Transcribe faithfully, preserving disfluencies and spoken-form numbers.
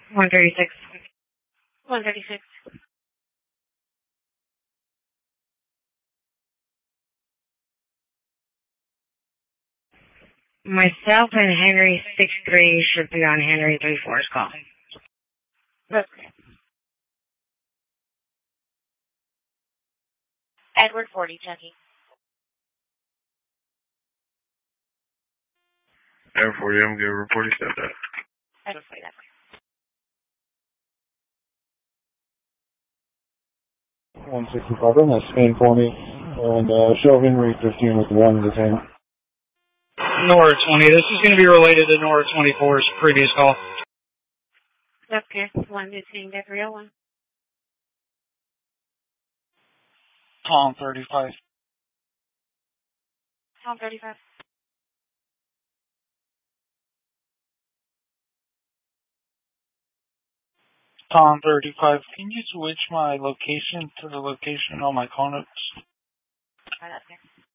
one thirty-six. one thirty-six. Myself and Henry six three should be on Henry three four's call. That's correct. Edward forty, checking. Edward forty, I'm good. Reporting step that. Edward forty, that's correct. one sixty-five, run that scan for me, and uh, show Henry fifteen with the one detained. Nora twenty, this is going to be related to Nora twenty-four's previous call. That's correct. one detained at three oh one. Tom thirty-five. Tom thirty-five. Tom thirty-five, can you switch my location to the location on my call notes? Alright, that's correct.